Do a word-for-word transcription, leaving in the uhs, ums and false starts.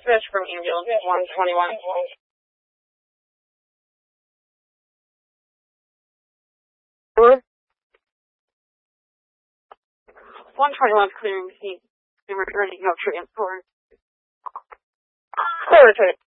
dispatch from ambulance one twenty-one. one twenty-one clearing seat. They were ready to go transport. Clear to